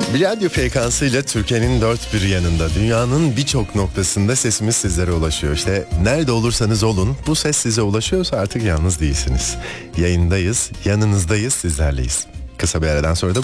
Bir radyo frekansıyla Türkiye'nin dört bir yanında, dünyanın birçok noktasında sesimiz sizlere ulaşıyor. İşte nerede olursanız olun, bu ses size ulaşıyorsa artık yalnız değilsiniz. Yayındayız, yanınızdayız, sizlerleyiz. Kısa bir aradan sonra da